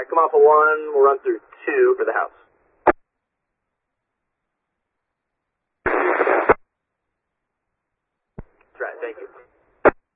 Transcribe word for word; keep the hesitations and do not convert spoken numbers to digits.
Uh, come off of one, we'll run through two for the house. That's right, thank you.